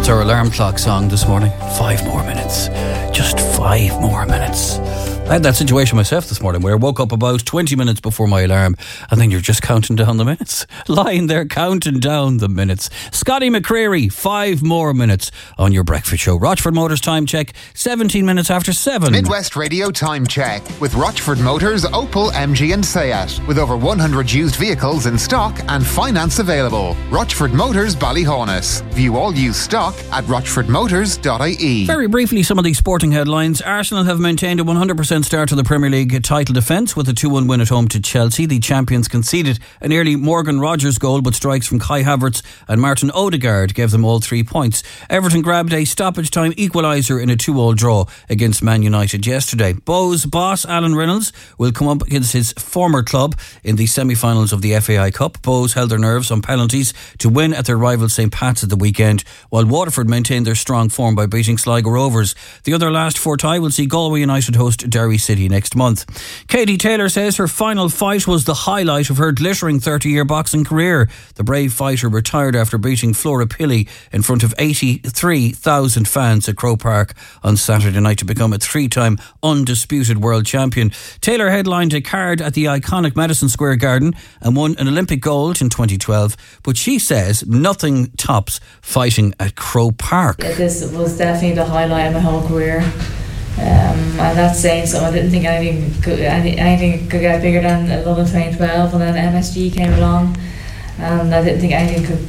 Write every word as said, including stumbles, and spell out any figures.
That's our alarm clock song this morning. Five more minutes. Just five more minutes. I had that situation myself this morning where I woke up about twenty minutes before my alarm and then you're just counting down the minutes. Lying there counting down the minutes. Scotty McCreery, five more minutes on your breakfast show. Rochford Motors time check, seventeen minutes after seven. Midwest Radio time check with Rochford Motors, Opel, M G and Seat. With over one hundred used vehicles in stock and finance available. Rochford Motors, Ballyhonus. View all used stock at rochford motors dot I E. Very briefly, some of these sporting headlines. Arsenal have maintained a one hundred percent start to the Premier League title defence with a two one win at home to Chelsea. The champions conceded an early Morgan Rogers goal, but strikes from Kai Havertz and Martin Odegaard gave them all three points. Everton grabbed a stoppage time equaliser in a two all draw against Man United yesterday. Bows boss Alan Reynolds will come up against his former club in the semi-finals of the F A I Cup. Bows held their nerves on penalties to win at their rival St Pat's at the weekend, while Waterford maintained their strong form by beating Sligo Rovers. The other last four tie will see Galway United host Derry City next month. Katie Taylor says her final fight was the highlight of her glittering thirty-year boxing career. The brave fighter retired after beating Flora Pilley in front of eighty-three thousand fans at Croke Park on Saturday night to become a three-time undisputed world champion. Taylor headlined a card at the iconic Madison Square Garden and won an Olympic gold in twenty twelve, but she says nothing tops fighting at Croke Park. Yeah, this was definitely the highlight of my whole career. Um, and that's saying so. I didn't think anything could, any, anything could get bigger than London twenty twelve, and then M S G came along, and I didn't think anything could